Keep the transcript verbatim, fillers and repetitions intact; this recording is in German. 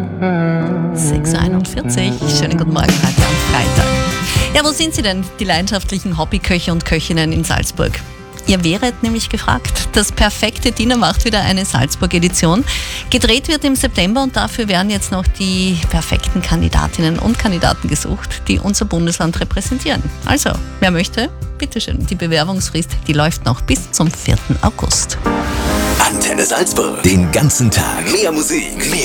sechs Uhr einundvierzig. Schönen guten Morgen heute am Freitag. Ja, wo sind Sie denn, die leidenschaftlichen Hobbyköche und Köchinnen in Salzburg? Ihr wäret nämlich gefragt. Das perfekte Dinner macht wieder eine Salzburg-Edition. Gedreht wird im September und dafür werden jetzt noch die perfekten Kandidatinnen und Kandidaten gesucht, die unser Bundesland repräsentieren. Also, wer möchte, bitteschön. Die Bewerbungsfrist, die läuft noch bis zum vierten August. Antenne Salzburg. Den ganzen Tag. Mehr Musik, mehr